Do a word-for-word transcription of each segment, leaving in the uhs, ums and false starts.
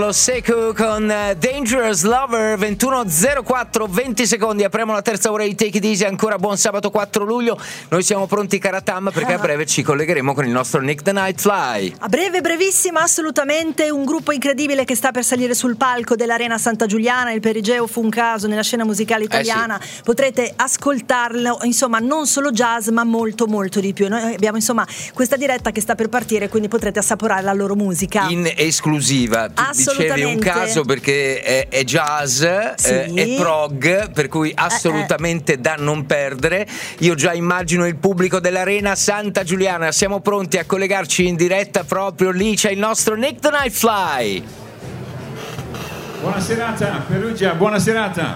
Lo Seku con Dangerous Lover. Ventuno zero quattro, venti secondi, apriamo la terza ora di Take It Easy. Ancora buon sabato quattro luglio. Noi siamo pronti, Karatam, perché a breve ci collegheremo con il nostro Nick the Night Fly. A breve, brevissimo, assolutamente. Un gruppo incredibile che sta per salire sul palco dell'Arena Santa Giuliana. Il perigeo fu un caso nella scena musicale italiana. Eh sì. Potrete ascoltarlo, insomma, non solo jazz, ma molto molto di più. Noi abbiamo insomma questa diretta che sta per partire, quindi potrete assaporare la loro musica in esclusiva. Tu dicevi un caso perché è, è jazz, sì. eh, è prog, per cui assolutamente eh, eh. da non perdere. Io già immagino il pubblico dell'Arena Santa Giuliana. Siamo pronti a collegarci in diretta proprio lì. C'è il nostro Nick the Night Fly. Buona serata Perugia, buona serata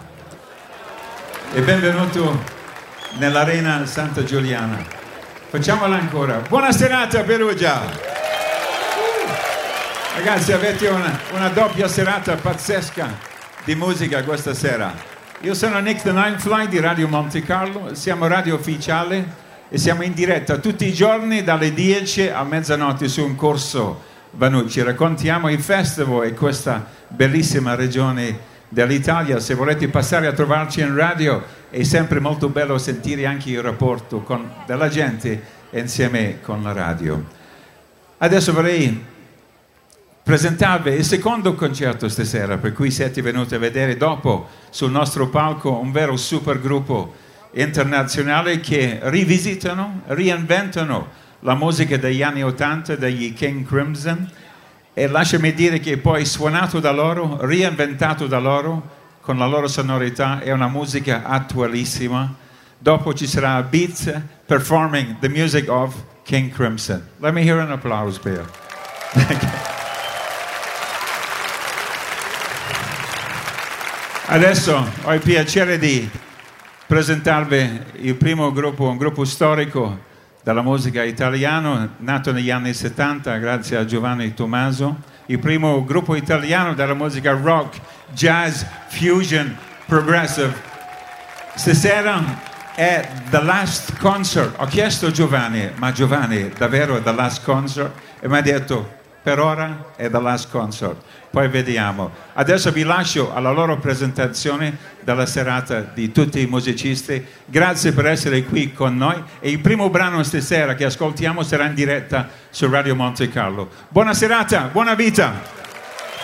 e benvenuto nell'Arena Santa Giuliana. Facciamola ancora. Buona serata Perugia. Ragazzi, avete una, una doppia serata pazzesca di musica questa sera. Io sono Nick the Night Fly di Radio Monte Carlo, siamo radio ufficiale e siamo in diretta tutti i giorni dalle dieci a mezzanotte su un corso Vanucci. Raccontiamo il festival e questa bellissima regione dell'Italia. Se volete passare a trovarci in radio, è sempre molto bello sentire anche il rapporto con, della gente insieme con la radio. Adesso vorrei presentarvi il secondo concerto stasera, per cui siete venuti a vedere dopo sul nostro palco un vero super gruppo internazionale che rivisitano, reinventano la musica degli anni ottanta degli King Crimson, e lasciami dire che poi suonato da loro, reinventato da loro con la loro sonorità, è una musica attualissima. Dopo ci sarà Beats performing the music of King Crimson. Let me hear an applause, Bill. Adesso ho il piacere di presentarvi il primo gruppo, un gruppo storico della musica italiana, nato negli anni settanta grazie a Giovanni Tommaso, il primo gruppo italiano della musica rock, jazz, fusion, progressive. Stasera è The Last Concert. Ho chiesto a Giovanni, ma Giovanni, davvero è The Last Concert? E mi ha detto, per ora è The Last Concert. Poi vediamo. Adesso vi lascio alla loro presentazione della serata di tutti i musicisti. Grazie per essere qui con noi. E il primo brano stasera che ascoltiamo sarà in diretta su Radio Monte Carlo. Buona serata, buona vita!